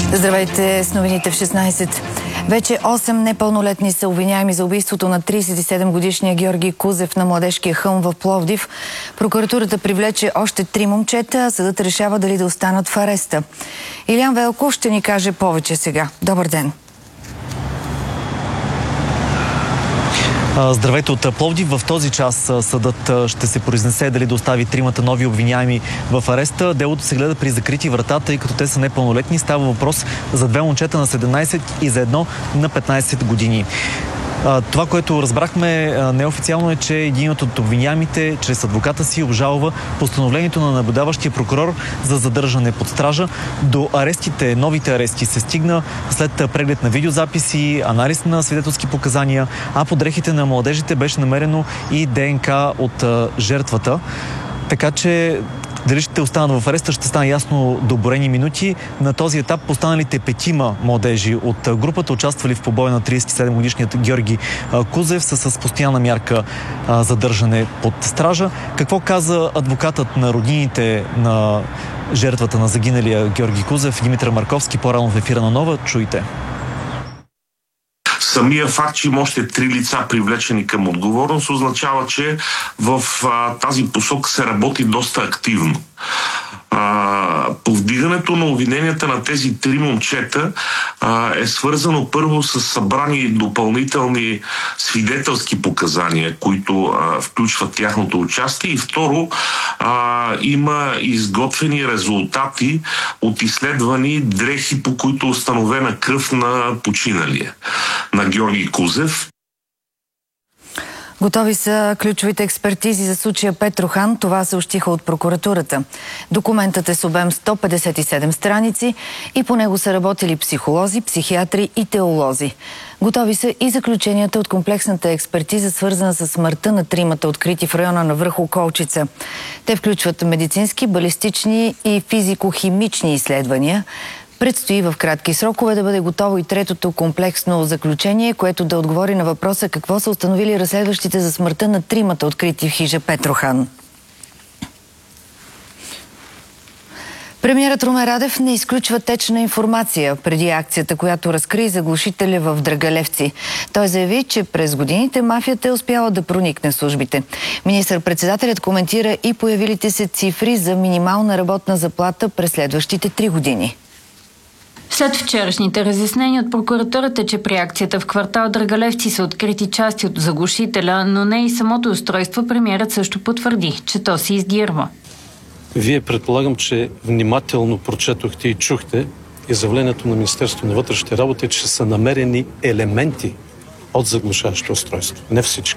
Здравейте с новините в 16. Вече 8 непълнолетни са обвиняеми за убийството на 37-годишния Георги Кузев на Младежкия хълм в Пловдив. Прокуратурата привлече още 3 момчета, а съдът решава дали да останат в ареста. Илиян Велков ще ни каже повече сега. Добър ден! Здравейте от Пловдив. В този час съдът ще се произнесе дали да остави тримата нови обвиняеми в ареста. Делото се гледа при закрити врата, тъй като те са непълнолетни. Става въпрос за 2 момчета на 17 и за едно на 15 години. Това, което разбрахме неофициално е, че един от обвиняемите чрез адвоката си обжалва постановлението на наблюдаващия прокурор за задържане под стража. До арестите, новите арести се стигна след преглед на видеозаписи, анализ на свидетелски показания, а под дрехите на младежите беше намерено и ДНК от жертвата. Така че дали ще останат в ареста, ще стане ясно до броени минути. На този етап останалите 5 младежи от групата, участвали в побоя на 37-годишният Георги Кузев, са с постоянна мярка задържане под стража. Какво каза адвокатът на роднините на жертвата на загиналия Георги Кузев, Димитър Марковски, по-рано в ефира на Нова? Чуйте. Самия факт, че има още 3 лица привлечени към отговорност, означава, че в тази посока се работи доста активно. Повдигането на обвиненията на тези 3 момчета е свързано първо с събрани допълнителни свидетелски показания, които включват тяхното участие, и второ, има изготвени резултати от изследвани дрехи, по които е установена кръв на починалия, на Георги Кузев. Готови са ключовите експертизи за случая Петрохан. Това съобщиха от прокуратурата. Документът е с обем 157 страници и по него са работили психолози, психиатри и теолози. Готови са и заключенията от комплексната експертиза, свързана с смъртта на 3-мата, открити в района на връх Околчица. Те включват медицински, балистични и физико-химични изследвания. Предстои в кратки срокове да бъде готово и 3-то комплексно заключение, което да отговори на въпроса какво са установили разследващите за смъртта на 3-мата, открити в хижа Петрохан. Премиерът Румен Радев не изключва течна информация преди акцията, която разкри заглушителя в Драгалевци. Той заяви, че през годините мафията е успяла да проникне в службите. Министър-председателят коментира и появилите се цифри за минимална работна заплата през следващите 3 години. След вчерашните разяснения от прокуратурата, че при акцията в квартал Драгалевци са открити части от заглушителя, но не и самото устройство, премиерът също потвърди, че то се издирва. Вие, предполагам, че внимателно прочетохте и чухте изявлението на Министерството на вътрешните работи, че са намерени елементи от заглушаващо устройство. Не всички.